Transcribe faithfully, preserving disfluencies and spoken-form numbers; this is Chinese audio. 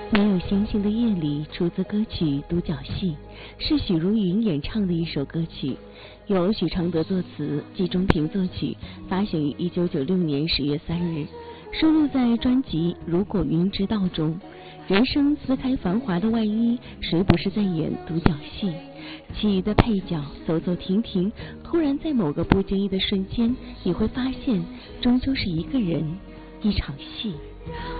没有星星的夜里出自歌曲《独角戏》，是许茹芸演唱的一首歌曲，由许常德作词，季中平作曲，发行于一九九六年十月三日，收录在专辑《如果云知道》中。人生撕开繁华的外衣，谁不是在演独角戏？其余的配角走走停停，突然在某个不经意的瞬间，你会发现，终究是一个人，一场戏。